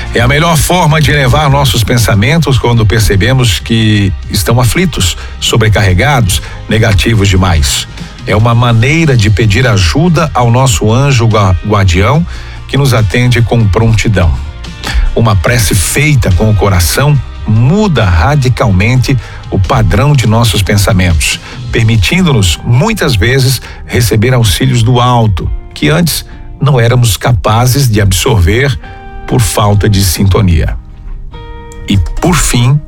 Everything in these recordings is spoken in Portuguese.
É a melhor forma de elevar nossos pensamentos quando percebemos que estão aflitos, sobrecarregados, negativos demais. É uma maneira de pedir ajuda ao nosso anjo guardião que nos atende com prontidão. Uma prece feita com o coração muda radicalmente o padrão de nossos pensamentos, permitindo-nos, muitas vezes, receber auxílios do alto, que antes não éramos capazes de absorver por falta de sintonia. E, por fim,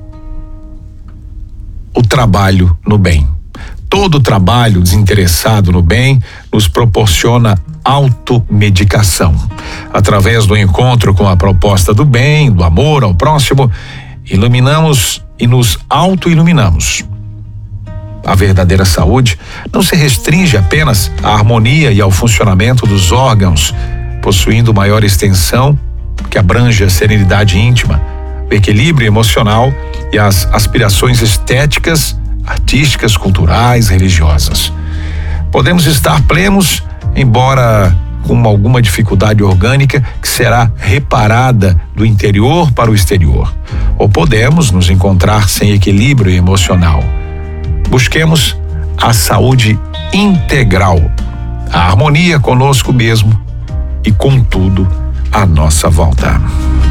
o trabalho no bem. Todo trabalho desinteressado no bem nos proporciona automedicação. Através do encontro com a proposta do bem, do amor ao próximo, iluminamos e nos auto-iluminamos. A verdadeira saúde não se restringe apenas à harmonia e ao funcionamento dos órgãos, possuindo maior extensão que abrange a serenidade íntima, o equilíbrio emocional e as aspirações estéticas, artísticas, culturais, religiosas. Podemos estar plenos, embora com alguma dificuldade orgânica que será reparada do interior para o exterior. Ou podemos nos encontrar sem equilíbrio emocional. Busquemos a saúde integral, a harmonia conosco mesmo e com tudo à nossa volta.